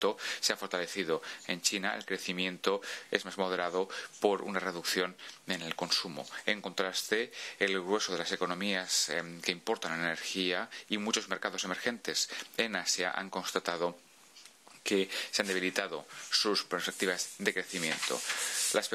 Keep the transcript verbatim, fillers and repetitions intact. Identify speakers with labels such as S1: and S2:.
S1: se ha fortalecido. En China el crecimiento es más moderado por una reducción en el consumo. En contraste, el grueso de las economías eh, que importan energía y muchos mercados emergentes en Asia han constatado que se han debilitado sus perspectivas de crecimiento. Las